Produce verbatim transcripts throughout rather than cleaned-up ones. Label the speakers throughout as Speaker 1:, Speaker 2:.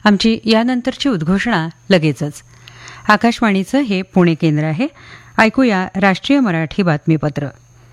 Speaker 1: आमची यानंतरची उद्घोषणा लगेचच. आकाशवाणीचं हे पुणे केंद्र आहे. ऐकूया राष्ट्रीय मराठी बातमीपत्र.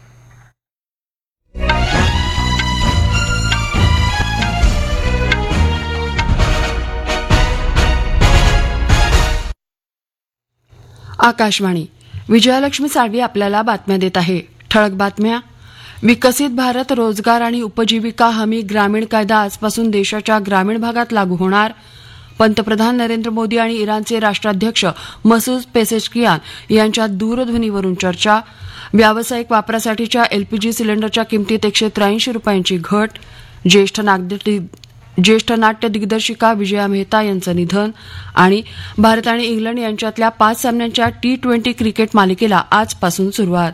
Speaker 2: आकाशवाणी. विजयालक्ष्मी साळवी आपल्याला बातम्या देत आहे. ठळक बातम्या. विकसित भारत रोजगार आणि उपजीविका हमी ग्रामीण कायदा आजपासून देशाच्या ग्रामीण भागात लागू होणार. पंतप्रधान नरेंद्र मोदी आणि इराणचे राष्ट्राध्यक्ष मसूद पेझेशकियान यांच्यात दूरध्वनीवरून चर्चा. व्यावसायिक वापरासाठीच्या एलपीजी सिलेंडरच्या किमतीत एकशे त्र्याऐंशी रुपयांची घट. ज्येष्ठ नागरिक ज्येष्ठ नाट्य दिग्दर्शिका विजया मेहता यांचं निधन. आणि भारत आणि इंग्लंड यांच्यातल्या पाच सामन्यांच्या टी ट्वेंटी क्रिकेट मालिकेला आजपासून सुरुवात.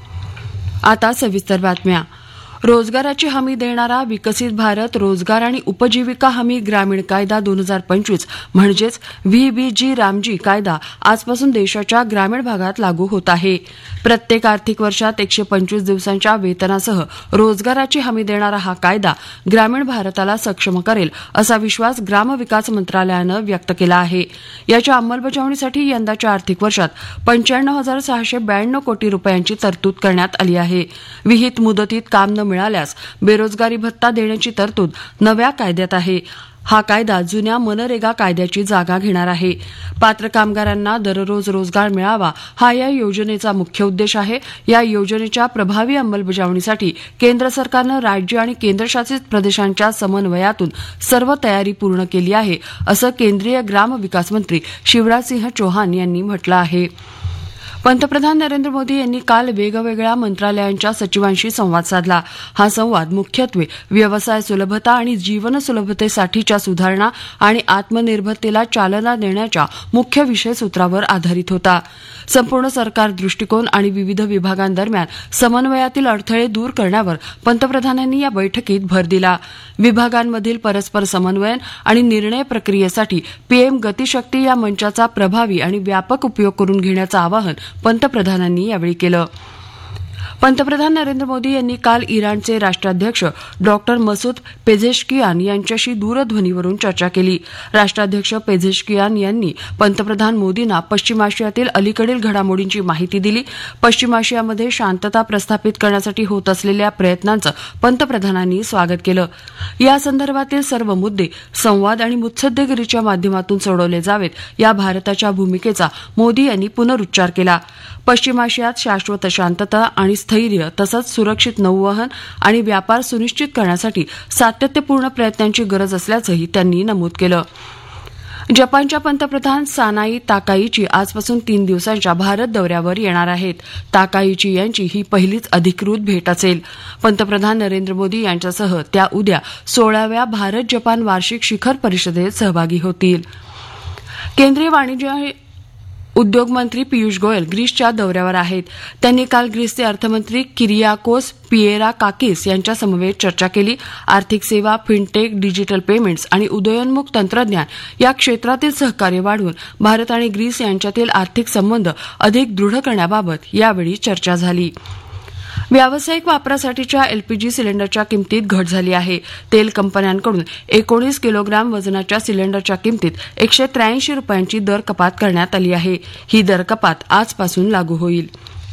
Speaker 2: आता सविस्तर बातम्या. रोजगाराची हमी देणारा विकसित भारत रोजगार आणि उपजीविका हमी ग्रामीण कायदा दोन हजार पंचवीस म्हणजेच व्ही बी जी रामजी कायदा आजपासून देशाच्या ग्रामीण भागात लागू होत आहे. प्रत्येक आर्थिक वर्षात एकशे पंचवीस दिवसांच्या वेतनासह रोजगाराची हमी देणारा हा कायदा ग्रामीण भारताला सक्षम करेल असा विश्वास ग्रामविकास मंत्रालयानं व्यक्त केला आहे. याच्या अंमलबजावणीसाठी यंदाच्या आर्थिक वर्षात पंच्याण्णव हजार सहाशे ब्याण्णव कोटी रुपयांची तरतूद करण्यात आली आहे. विहित मुदतीत काम न मिळाल्यास बेरोजगारी भत्ता देण्याची तरतूद नव्या कायद्यात आहे. हा कायदा जुन्या मनरेगा कायद्याची जागा घेणार आहे. पात्र कामगारांना दररोज रोजगार मिळावा हा या योजनेचा मुख्य उद्देश आहे. या योजनेच्या प्रभावी अंमलबजावणीसाठी केंद्र सरकारनं राज्य आणि केंद्रशासित प्रदेशांच्या समन्वयातून सर्व तयारी पूर्ण केली आहे असं केंद्रीय ग्रामविकास मंत्री शिवराजसिंह चौहान यांनी म्हटलं आहे. पंतप्रधान नरेंद्र मोदी यांनी काल वेगवेगळ्या मंत्रालयांच्या सचिवांशी संवाद साधला. हा संवाद मुख्यत्वे व्यवसाय सुलभता आणि जीवन सुलभतेसाठीच्या सुधारणा आणि आत्मनिर्भरतेला चालना देण्याच्या मुख्य विषयसूत्रावर आधारित होता. संपूर्ण सरकार दृष्टिकोन आणि विविध विभागांदरम्यान समन्वयातील अडथळे दूर करण्यावर पंतप्रधानांनी या बैठकीत भर दिला. विभागांमधील परस्पर समन्वयन आणि निर्णय प्रक्रियेसाठी पीएम गतिशक्ती या मंचाचा प्रभावी आणि व्यापक उपयोग करून घेण्याचं आवाहन पंतप्रधानांनी यावेळी केलं. पंतप्रधान नरेंद्र मोदी यांनी काल इराणचे राष्ट्राध्यक्ष डॉक्टर मसूद पेझेशकियान यांच्याशी दूरध्वनीवरून चर्चा केली. राष्ट्राध्यक्ष पेझेशकियान यांनी पंतप्रधान मोदींना पश्चिम आशियातील अलीकडील घडामोडींची माहिती दिली. पश्चिम आशियामध्ये शांतता प्रस्थापित करण्यासाठी होत असलेल्या प्रयत्नांचं पंतप्रधानांनी स्वागत केलं. या संदर्भातील सर्व मुद्दे संवाद आणि मुत्सद्देगिरीच्या माध्यमातून सोडवले जावेत या भारताच्या भूमिकेचा मोदी यांनी पुनरुच्चार केला. पश्चिम आशियात शाश्वत शांतता आणि स्थैर्य तसंच सुरक्षित नौवहन आणि व्यापार सुनिश्चित करण्यासाठी सातत्यपूर्ण प्रयत्नांची गरज असल्याचंही त्यांनी नमूद केलं. जपानच्या पंतप्रधान सानाई ताकाईची आजपासून तीन दिवसांच्या भारत दौऱ्यावर येणार आहेत. ताकाईची यांची ही पहिलीच अधिकृत भेट असेल. पंतप्रधान नरेंद्र मोदी यांच्यासह त्या उद्या सोळाव्या भारत जपान वार्षिक शिखर परिषदेत सहभागी होतील. केंद्रीय वाणिज्य उद्योग मंत्री पियुष गोयल ग्रीसच्या दौऱ्यावर आहेत. त्यांनी काल ग्रीसचे अर्थमंत्री किरियाकोस पिएराकाकिस यांच्या समवेत चर्चा केली. आर्थिक सेवा, फिनटेक, डिजिटल पेमेंट्स आणि उदयोन्मुख तंत्रज्ञान या क्षेत्रातील सहकार्य वाढवून भारत आणि ग्रीस यांच्यातील आर्थिक संबंध अधिक दृढ करण्याबाबत यावेळी चर्चा झाली. व्यावसायिक वापरासाठीच्या एलपीजी सिलेंडरच्या किमतीत घट झाली आहे. तेल कंपन्यांकडून एकोणीस किलोग्राम वजनाच्या सिलेंडरच्या किमतीत एकशे त्र्याऐंशी रुपयांची दर कपात करण्यात आली आहे. ही दर कपात आजपासून लागू होईल.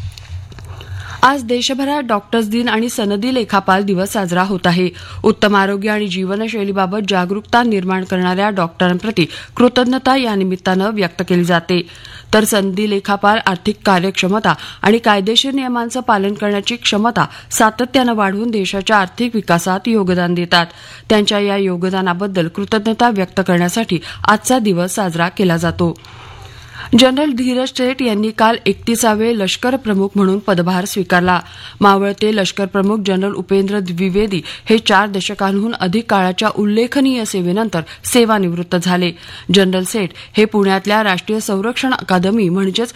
Speaker 2: आज देशभरात डॉक्टर्स दिन आणि सनदी लेखापाल दिवस साजरा होत आहे. उत्तम आरोग्य आणि जीवनशैलीबाबत जागरूकता निर्माण करणाऱ्या डॉक्टरांप्रती कृतज्ञता या निमित्तानं व्यक्त केली जाते. तर सनदी लेखापाल आर्थिक कार्यक्षमता आणि कायदेशीर नियमांचं पालन करण्याची क्षमता सातत्यानं वाढवून देशाच्या आर्थिक विकासात योगदान देतात. त्यांच्या या योगदानाबद्दल कृतज्ञता व्यक्त करण्यासाठी आजचा दिवस साजरा केला जातो. जनरल धीरज सेठ यांनी काल एकतीसावे लष्कर प्रमुख म्हणून पदभार स्वीकारला. मावळते लष्कर प्रमुख जनरल उपेंद्र द्विवेदी हे चार दशकांहून अधिक काळाच्या उल्लेखनीय सेवेनंतर सेवानिवृत्त झाले. जनरल सेठ हे पुण्यातल्या राष्ट्रीय संरक्षण अकादमी म्हणजेच